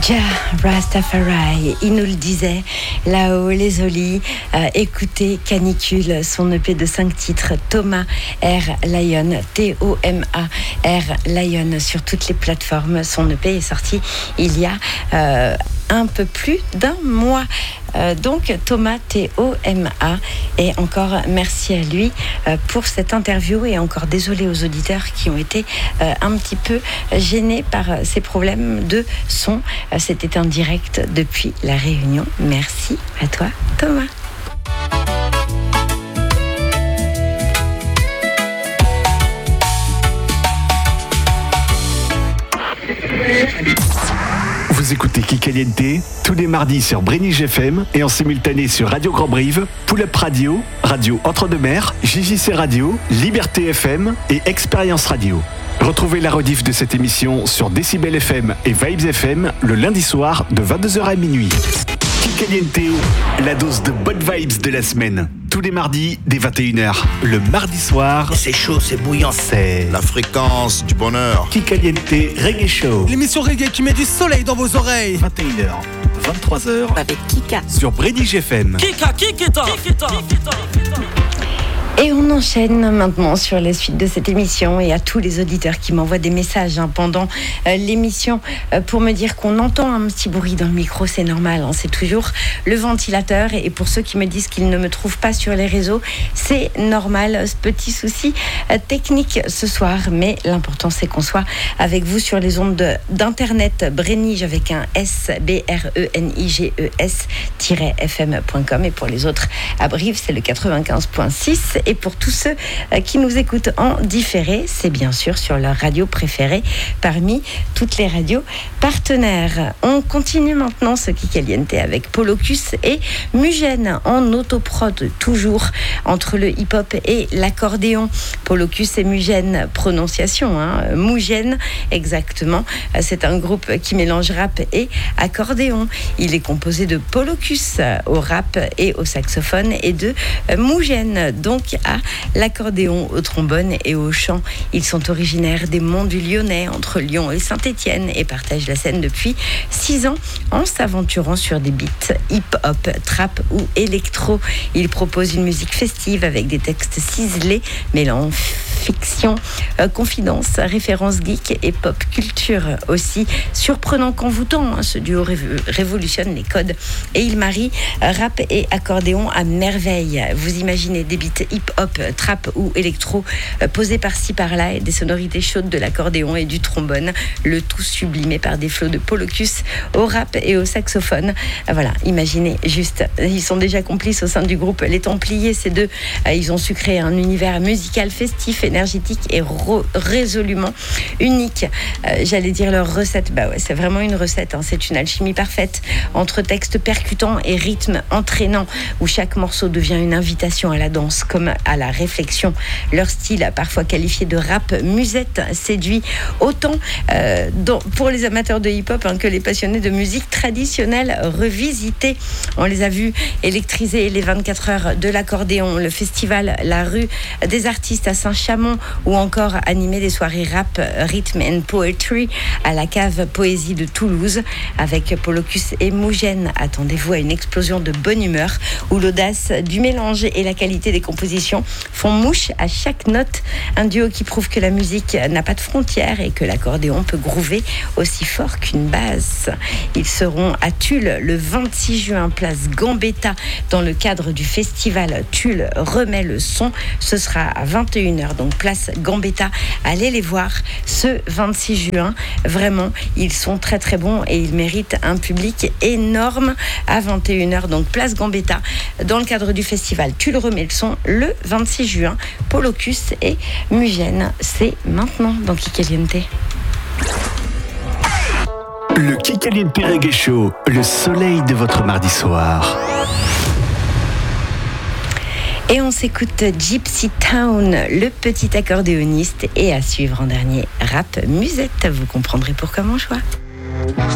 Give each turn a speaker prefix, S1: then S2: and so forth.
S1: Jah Rastafari, il nous le disait, là-haut les Olis, écoutez Canicule, son EP de 5 titres, Thomas R. Lion, T-O-M-A-R Lion, sur toutes les plateformes. Son EP est sorti il y a un peu plus d'un mois. Donc Thomas, T-O-M-A, et encore merci à lui pour cette interview, et encore désolé aux auditeurs qui ont été un petit peu gênés par ces problèmes de son. C'était en direct depuis La Réunion. Merci à toi Thomas.
S2: Vous écoutez Kikaliente tous les mardis sur Brénig FM et en simultané sur Radio Grand Brive, Pull-Up Radio, Radio Entre-deux-Mers, JJC Radio, Liberté FM et Expérience Radio. Retrouvez la rediff de cette émission sur Décibel FM et Vibes FM le lundi soir de 22h à minuit. Kikaliente, la dose de bonnes vibes de la semaine. Tous les mardis dès 21h. Le mardi soir,
S3: c'est chaud, c'est bouillant.
S2: C'est
S4: la fréquence du bonheur.
S2: Kikaliente Reggae Show.
S3: L'émission reggae qui met du soleil dans vos oreilles.
S2: 21h, 23h.
S1: Avec Kika.
S2: Sur Brénig FM.
S3: Kika.
S1: Et on enchaîne maintenant sur la suite de cette émission, et à tous les auditeurs qui m'envoient des messages pendant l'émission pour me dire qu'on entend un petit bruit dans le micro, c'est normal, c'est toujours le ventilateur. Et pour ceux qui me disent qu'ils ne me trouvent pas sur les réseaux, c'est normal, ce petit souci technique ce soir, mais l'important c'est qu'on soit avec vous sur les ondes d'internet Brénig avec un S, BRENIGES-FM.com, et pour les autres à Brive c'est le 95.6. Et pour tous ceux qui nous écoutent en différé, c'est bien sûr sur leur radio préférée parmi toutes les radios partenaires. On continue maintenant ce Kikaliente avec Polocus et Mugène en autoprod, toujours entre le hip-hop et l'accordéon. Polocus et Mugène, prononciation, Mugène exactement. C'est un groupe qui mélange rap et accordéon. Il est composé de Polocus au rap et au saxophone et de Mugène, donc à l'accordéon, au trombone et au chant. Ils sont originaires des Monts du Lyonnais, entre Lyon et Saint-Étienne, et partagent la scène depuis 6 ans en s'aventurant sur des beats hip-hop, trap ou électro. Ils proposent une musique festive avec des textes ciselés, mêlant fiction, confidence, références geek et pop culture aussi. Surprenant qu'envoûtant, ce duo révolutionne les codes et il marie rap et accordéon à merveille. Vous imaginez des beats hip-hop, trap ou électro posés par-ci par-là, et des sonorités chaudes de l'accordéon et du trombone, le tout sublimé par des flots de Polocus au rap et au saxophone. Voilà, imaginez juste, ils sont déjà complices au sein du groupe Les Templiers, ces deux. Ils ont su créer un univers musical festif, énergétique et résolument unique. J'allais dire leur recette, c'est vraiment une recette, c'est une alchimie parfaite entre textes percutants et rythmes entraînants, où chaque morceau devient une invitation à la danse comme à la réflexion. Leur style, parfois qualifié de rap musette, séduit autant pour les amateurs de hip-hop que les passionnés de musique traditionnelle revisitée. On les a vus électriser les 24 heures de l'accordéon, le festival La Rue des Artistes à Saint-Chamond, ou encore animer des soirées rap, rhythm and poetry à la cave Poésie de Toulouse. Avec Polocus et Mugène, attendez-vous à une explosion de bonne humeur, où l'audace du mélange et la qualité des compositions font mouche à chaque note. Un duo qui prouve que la musique n'a pas de frontières et que l'accordéon peut groover aussi fort qu'une basse. Ils seront à Tulle le 26 juin, place Gambetta, dans le cadre du festival Tulle remet le son. Ce sera à 21h, donc place Gambetta. Allez les voir ce 26 juin. Vraiment, ils sont très très bons et ils méritent un public énorme. À 21h, donc place Gambetta, dans le cadre du festival Tulle remet le son, le 26 juin. Polocus et Mugène, c'est maintenant dans Kikaliente.
S2: Le Kikaliente Reggae Show, le soleil de votre mardi soir.
S1: Et on s'écoute Gypsy Town, le petit accordéoniste, et à suivre en dernier Rap Musette. Vous comprendrez pourquoi mon choix.